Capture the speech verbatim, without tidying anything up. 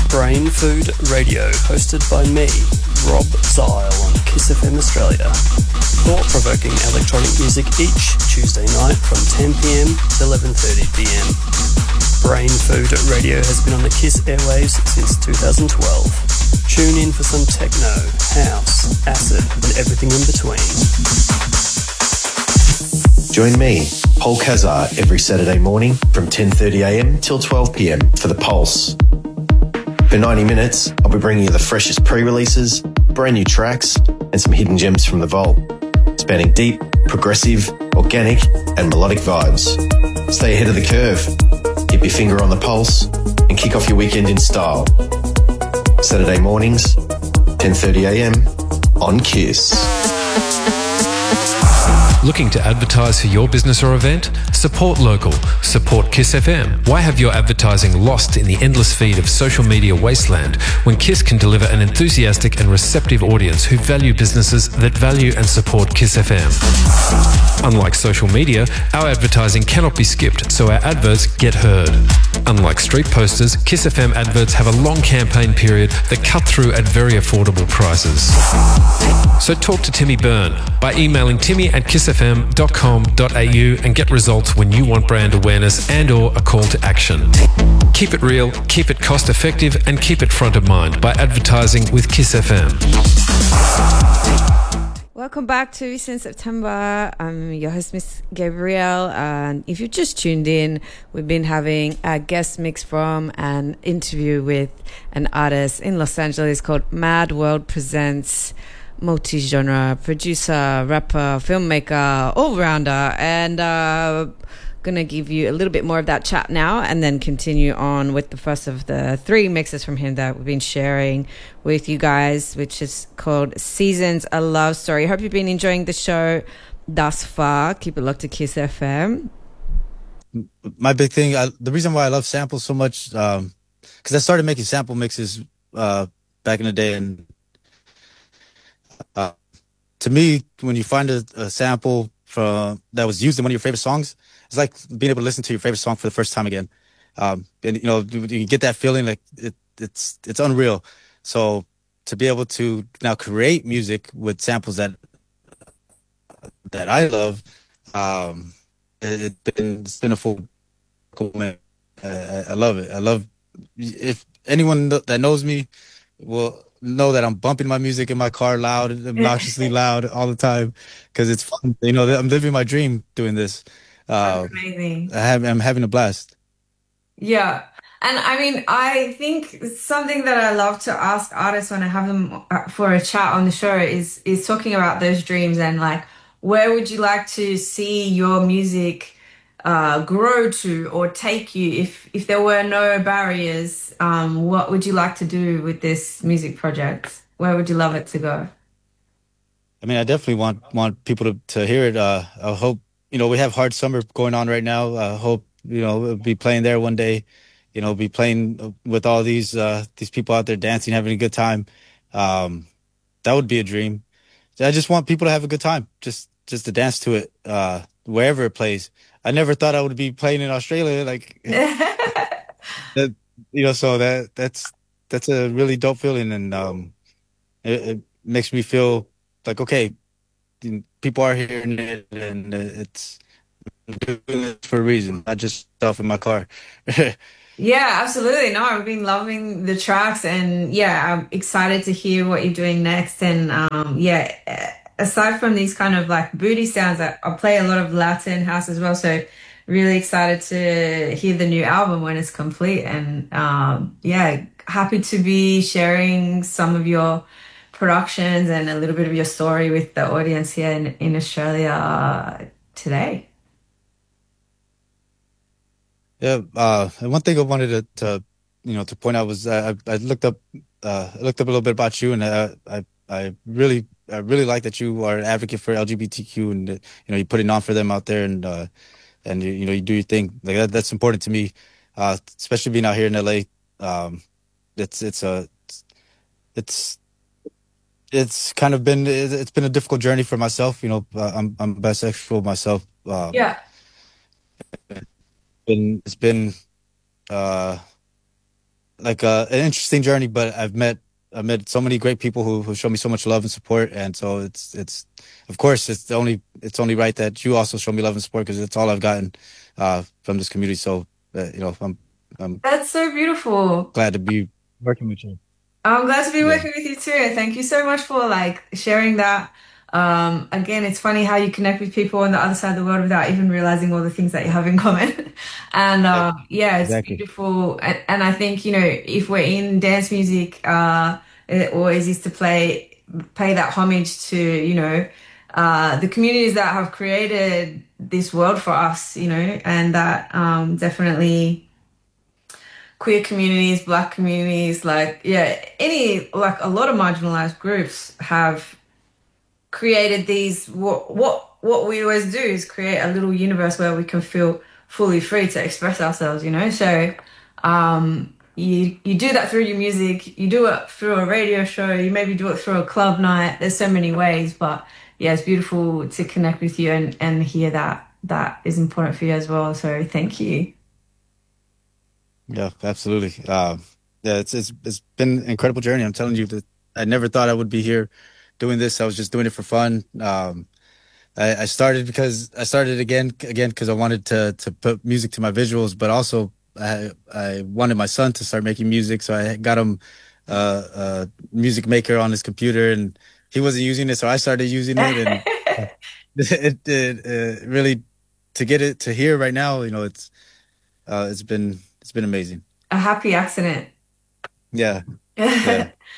Brain Food Radio, hosted by me, Rob Zile, on Kiss F M Australia. Thought-provoking electronic music each Tuesday night from ten p m to eleven thirty p m. Brain Food Radio has been on the Kiss airwaves since two thousand twelve. Tune in for some techno, house, acid, and everything in between. Join me, Paul Kazar, every Saturday morning from ten thirty a m till twelve p m for The Pulse. For ninety minutes, I'll be bringing you the freshest pre-releases, brand new tracks, and some hidden gems from the vault, spanning deep, progressive, organic, and melodic vibes. Stay ahead of the curve, keep your finger on the pulse, and kick off your weekend in style. Saturday mornings, ten thirty a m on Kiss. Looking to advertise for your business or event? Support local. Support Kiss F M. Why have your advertising lost in the endless feed of social media wasteland when Kiss can deliver an enthusiastic and receptive audience who value businesses that value and support Kiss F M? Unlike social media, our advertising cannot be skipped, so our adverts get heard. Unlike street posters, Kiss F M adverts have a long campaign period that cut through at very affordable prices. So talk to Timmy Byrne by emailing timmy at kiss f m dot com dot a u and get results when you want brand awareness and or a call to action. Keep it real, keep it cost effective, and keep it front of mind by advertising with Kiss F M. Welcome back to Since September. I'm your host, Miss Gabrielle, and if you just tuned in, we've been having a guest mix from an interview with an artist in Los Angeles called Mad World Presents, multi-genre producer, rapper, filmmaker, all-rounder, and uh gonna give you a little bit more of that chat now and then continue on with the first of the three mixes from him that we've been sharing with you guys, which is called Seasons, A Love Story. Hope you've been enjoying the show thus far. Keep it locked to Kiss F M. My big thing, I, the reason why I love samples so much, um because I started making sample mixes uh back in the day, and Uh, to me, when you find a, a sample from that was used in one of your favorite songs, it's like being able to listen to your favorite song for the first time again. Um, and you know, you, you get that feeling like it, it's it's unreal. So to be able to now create music with samples that that I love, um, it, it's been it's been a full cool man. Uh, I, I love it. I love if anyone that knows me will know that I'm bumping my music in my car loud, obnoxiously loud all the time, because it's fun. You know, I'm living my dream doing this. Uh, That's amazing. I have, I'm having a blast. Yeah. And I mean, I think something that I love to ask artists when I have them for a chat on the show is is talking about those dreams and like, where would you like to see your music uh, grow to or take you if if there were no barriers? Um, what would you like to do with this music project? Where would you love it to go? I mean, I definitely want want people to, to hear it. Uh, I hope, you know, we have Hard Summer going on right now. I hope, you know, we'll be playing there one day. You know, be playing with all these uh, these people out there dancing, having a good time. Um, that would be a dream. I just want people to have a good time, just just to dance to it uh, wherever it plays. I never thought I would be playing in Australia, like that, you know. So that that's that's a really dope feeling, and um, it, it makes me feel like, okay, people are hearing it, and it's I'm doing it for a reason, not just stuff in my car. Yeah, absolutely. No, I've been loving the tracks, and yeah, I'm excited to hear what you're doing next. And um, yeah, aside from these kind of like booty sounds, I, I play a lot of Latin house as well. So really excited to hear the new album when it's complete. And um, yeah, happy to be sharing some of your productions and a little bit of your story with the audience here in, in Australia today. Yeah, uh, and one thing I wanted to, to, you know, to point out was I, I looked up, uh, I looked up a little bit about you, and I, I, I really, I really like that you are an advocate for L G B T Q, and you know, you put it on for them out there, and uh, and you, you know, you do your thing. Like that, that's important to me, uh, especially being out here in L A. Um, it's it's a, it's it's kind of been it's been a difficult journey for myself. You know, I'm I'm bisexual myself. Um, yeah. Been, it's been uh like uh, an interesting journey, but I've met I've met so many great people who who show me so much love and support, and so it's it's of course it's the only it's only right that you also show me love and support because it's all I've gotten uh, from this community. So uh, you know, I'm I'm That's so beautiful. glad to be working with you. I'm glad to be Yeah, working with you too. Thank you so much for like sharing that. Um, again, it's funny how you connect with people on the other side of the world without even realizing all the things that you have in common. And yeah, uh, yeah, it's exactly. beautiful. And, and I think, you know, if we're in dance music, uh, it always is to play pay that homage to, you know, uh, the communities that have created this world for us, you know, and that um, definitely queer communities, black communities, like, yeah, any, like a lot of marginalized groups have created these, what, what, what we always do is create a little universe where we can feel fully free to express ourselves, you know? So, um, you, you do that through your music, you do it through a radio show, you maybe do it through a club night. There's so many ways, but yeah, it's beautiful to connect with you and, and hear that that is important for you as well. So thank you. Yeah, absolutely. Uh, yeah, it's it's it's been an incredible journey. I'm telling you that I never thought I would be here doing this. I was just doing it for fun. Um, I, I started because I started again again because I wanted to to put music to my visuals, but also I I wanted my son to start making music, so I got him uh, a music maker on his computer, and he wasn't using it, so I started using it, and it, it, it really to get it to here right now. You know, it's uh, it's been it's been amazing. A happy accident. Yeah, yeah.